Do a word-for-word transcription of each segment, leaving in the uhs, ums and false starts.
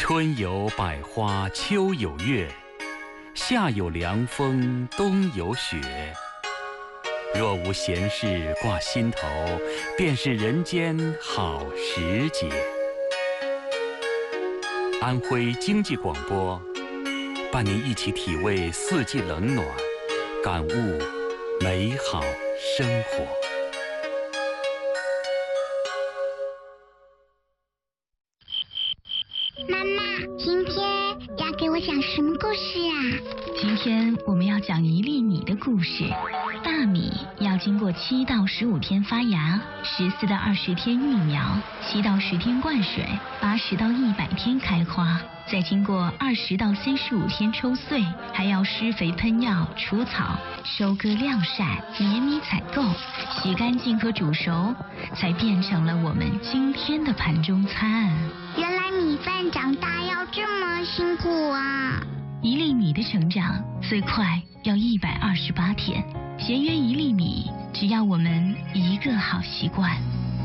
春有百花，秋有月，夏有凉风，冬有雪。若无闲事挂心头，便是人间好时节。安徽经济广播，伴您一起体味四季冷暖，感悟美好生活。 妈妈，今天要给我讲什么故事啊？ 今天我们要讲一粒米的故事。大米要经过七到十五天发芽，十四到二十天育苗，七到十天灌水，八十到一百天开花，再经过二十到三十五天抽穗，还要施肥喷药、除草、收割晾晒、碾米采购、洗干净和煮熟，才变成了我们今天的盘中餐。 原来米饭长大要这么辛苦啊！ 一粒米的成长最快要一百二十八天，节约一粒米，只要我们一个好习惯。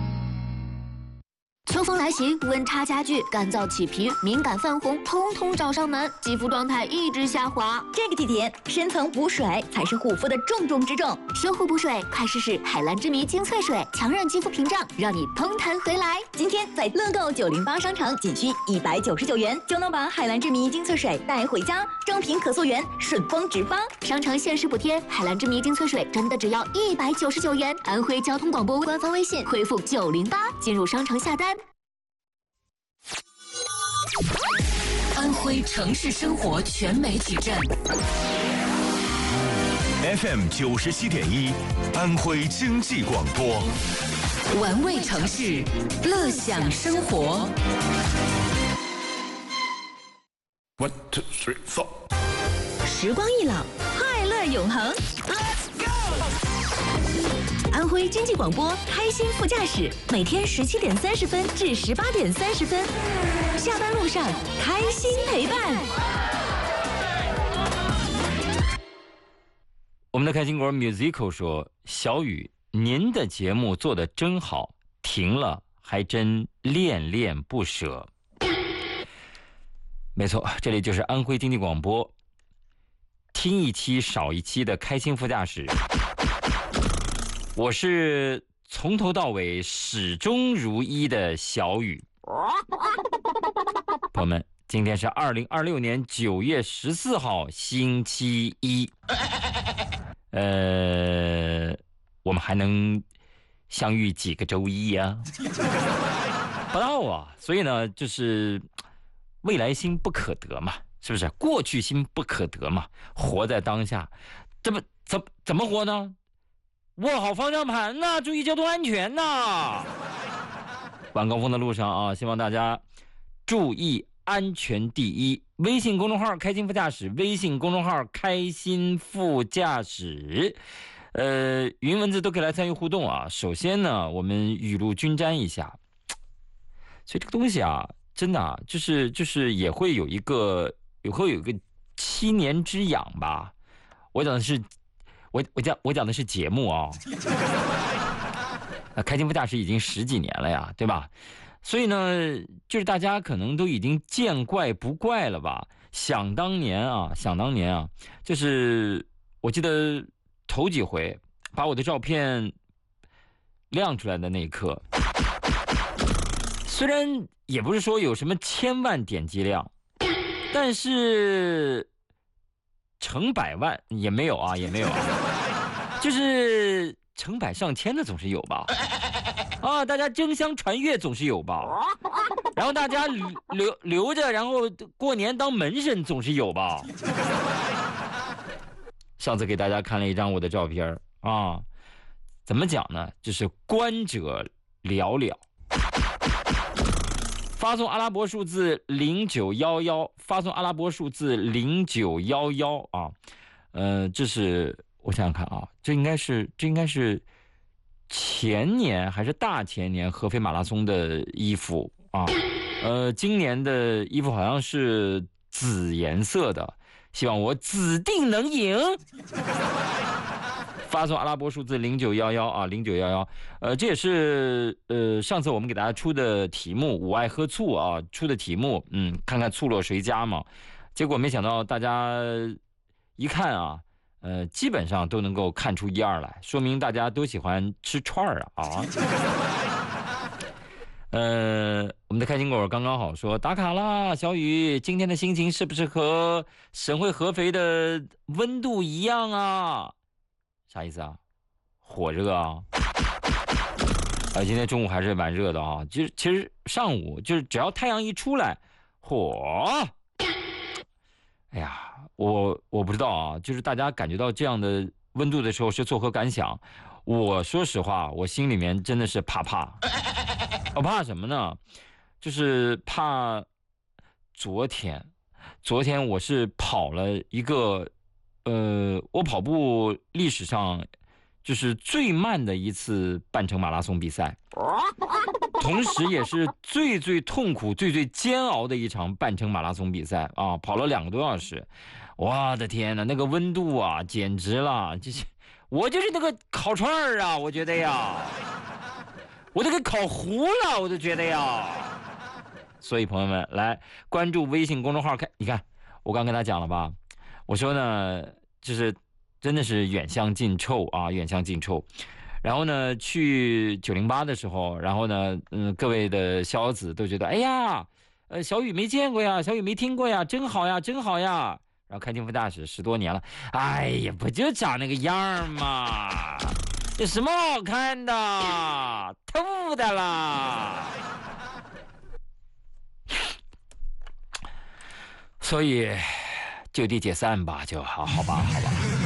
秋风来袭，温差加剧，干燥起皮、敏感泛红，通通找上门，肌肤状态一直下滑。 这个季节，深层补水才是护肤的重中之重。 修护补水，快试试海蓝之谜精粹水，强韧肌肤屏障，让你嘭弹回来。 今天在乐购九零八商城，仅需一百九十九元就能把海蓝之谜精粹水带回家，正品可溯源，顺丰直发。 商城限时补贴，海蓝之谜精粹水真的只要一百九十九元。安徽交通广播官方微信回复九零八进入商城下单。 安徽城市生活全媒体站 F M 九十七点一，安徽经济广播， 玩味城市，乐享生活。 One two three four， 时光易老，快乐永恒。Let's go！ 安徽经济广播开心副驾驶，每天十七点三十分至十八点三十分，下班路上开心陪伴。 我们的开心果 musical 说：“小雨，您的节目做得真好，停了还真恋恋不舍。”没错，这里就是安徽经济广播，听一期少一期的开心副驾驶。我是从头到尾始终如一的小雨。朋友们，今天是二零二六年九月十四号，星期一。呃，我们还能相遇几个周一呀、啊？不到啊，所以呢，就是未来心不可得嘛，是不是？过去心不可得嘛，活在当下，怎么怎怎么活呢？握好方向盘呐、啊，注意交通安全呐、啊！晚高峰的路上啊，希望大家注意安全第一。微信公众号开心副驾驶，微信公众号开心副驾驶，呃，语音文字都可以来参与互动啊。首先呢，我们雨露均沾一下，所以这个东西啊，真的啊，就是就是也会有一个，也会有一个七年之痒吧。我讲的是。我我讲我讲的是节目啊、哦，开心副驾驶已经十几年了呀，对吧？所以呢，就是大家可能都已经见怪不怪了吧？想当年啊，想当年啊，就是我记得头几回把我的照片亮出来的那一刻，虽然也不是说有什么千万点击量，但是。成百万也没有啊，也没有啊，就是成百上千的总是有吧？啊，大家争相传阅总是有吧？然后大家留留着，然后过年当门神总是有吧？上次给大家看了一张我的照片啊，怎么讲呢？就是观者寥寥。发送阿拉伯数字零九一一，发送阿拉伯数字零九一一啊，呃，这是我想想看啊，这应该是这应该是前年还是大前年合肥马拉松的衣服啊，呃，今年的衣服好像是紫颜色的，希望我指定能赢。 发送阿拉伯数字零九幺幺啊，零九幺幺。呃，这也是呃上次我们给大家出的题目，我爱喝醋啊出的题目，嗯，看看醋落谁家嘛。结果没想到大家一看啊，呃，基本上都能够看出一二来，说明大家都喜欢吃串儿啊啊。呃，我们的开心果刚刚好说打卡啦，小雨，今天的心情是不是和省会合肥的温度一样啊？啥意思啊？火热啊？呃，今天中午还是蛮热的啊，就是其实上午就是只要太阳一出来，火，哎呀，我我不知道啊，就是大家感觉到这样的温度的时候是作何感想？我说实话，我心里面真的是怕怕。我怕什么呢？就是怕昨天，昨天我是跑了一个，呃，我跑步历史上就是最慢的一次半程马拉松比赛，同时也是最最痛苦、最最煎熬的一场半程马拉松比赛啊！跑了两个多小时，我的天哪，那个温度啊，简直了！就是我就是那个烤串儿啊，我觉得呀。我都给烤糊了，我都觉得呀。所以朋友们来关注微信公众号看，你看我刚跟他讲了吧，我说呢就是真的是远香近臭啊，远香近臭。然后呢去九零八的时候，然后呢嗯各位的小子都觉得哎呀呃小雨没见过呀，小雨没听过呀，真好呀真好呀。然后开金副大使十多年了，哎呀不就长那个样嘛，有什么好看的？吐的啦！所以就地解散吧，就好，好吧，好吧。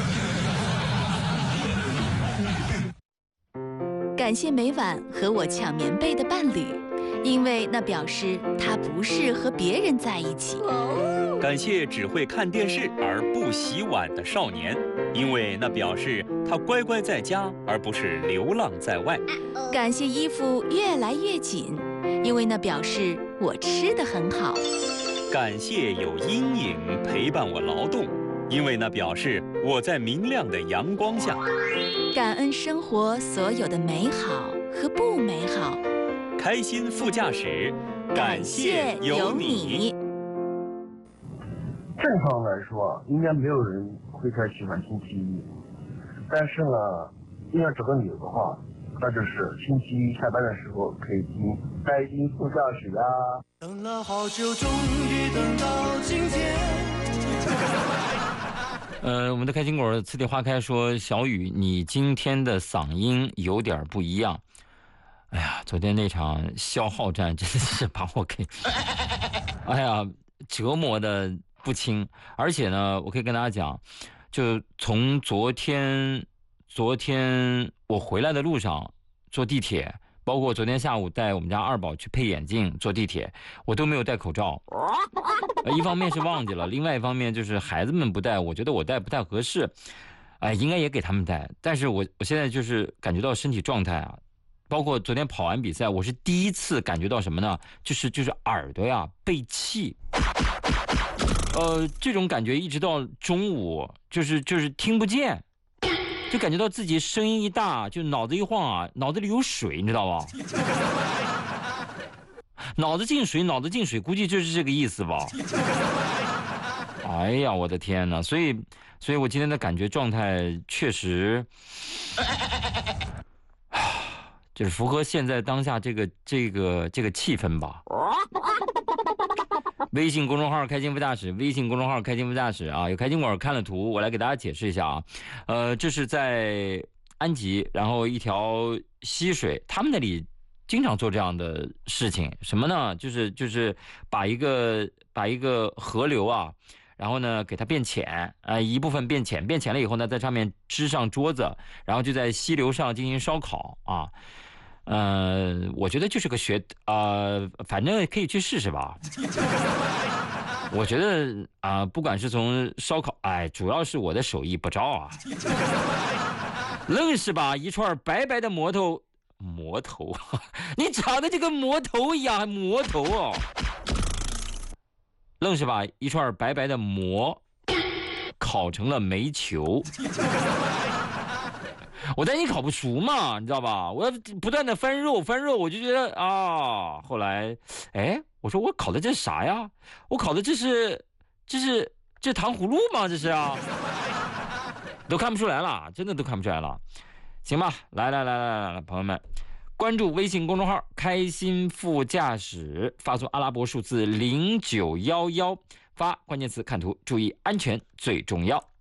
感谢每晚和我抢棉被的伴侣，因为那表示他不是和别人在一起。 感谢只会看电视而不洗碗的少年，因为那表示他乖乖在家，而不是流浪在外。 感谢衣服越来越紧，因为那表示我吃得很好。 感谢有阴影陪伴我劳动，因为那表示我在明亮的阳光下。 感恩生活所有的美好和不美好。 开心副驾驶，感谢有你。 正常来说，应该没有人会太喜欢星期一，但是呢，硬要找个理由的话，那就是星期一下班的时候可以听开心副驾驶呀。 等了好久，终于等到今天。 呃，我们的开心果次第花开说，小雨，你今天的嗓音有点不一样。哎呀，昨天那场消耗战真的是把我给，哎呀，折磨的不轻。而且呢，我可以跟大家讲，就从昨天，昨天我回来的路上坐地铁，包括昨天下午带我们家二宝去配眼镜坐地铁，我都没有戴口罩。一方面是忘记了，另外一方面就是孩子们不戴，我觉得我戴不太合适，哎，应该也给他们戴。但是我我现在就是感觉到身体状态啊，包括昨天跑完比赛，我是第一次感觉到什么呢？就是就是耳朵呀被气，呃，这种感觉一直到中午，就是就是听不见，就感觉到自己声音一大，就脑子一晃啊，脑子里有水，你知道吧？脑子进水，脑子进水，估计就是这个意思吧。哎呀，我的天哪！所以，所以我今天的感觉状态确实，就是符合现在当下这个这个这个气氛吧。微信公众号开心副驾驶，微信公众号开心副驾驶啊，有开心果看了图，我来给大家解释一下啊。呃，这是在安吉，然后一条溪水，他们那里经常做这样的事情，什么呢？就是就是把一个把一个河流啊，然后呢给它变浅，呃一部分变浅，变浅了以后呢，在上面支上桌子，然后就在溪流上进行烧烤啊。呃，我觉得就是个学呃，反正可以去试试吧。我觉得啊、呃，不管是从烧烤，哎，主要是我的手艺不着啊，愣是把一串白白的馍头。馍头，你长得就跟魔头一样，还馍头哦！愣是把一串白白的馍烤成了煤球。 我担心考不熟嘛，你知道吧？我要不断的翻肉翻肉，我就觉得啊，后来，哎，我说我考的这是啥呀？我考的这是这是这糖葫芦吗？这是啊，都看不出来了，真的都看不出来了。行吧，来来来来来来，朋友们，关注微信公众号“开心副驾驶”，发送阿拉伯数字零九幺幺，发关键词看图，注意安全最重要。